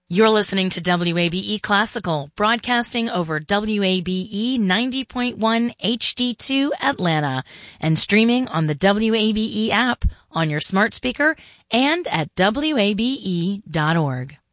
You're listening to WABE Classical, broadcasting over WABE 90.1 HD2 Atlanta and streaming on the WABE app on your smart speaker and at WABE.org.